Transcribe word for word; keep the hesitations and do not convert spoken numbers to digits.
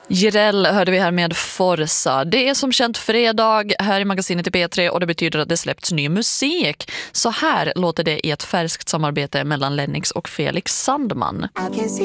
Jireel hörde vi här med Forza. Det är som känt fredag här i magasinet i P tre och det betyder att det släppts ny musik. Så här låter det i ett färskt samarbete mellan Lennox och Felix Sandman.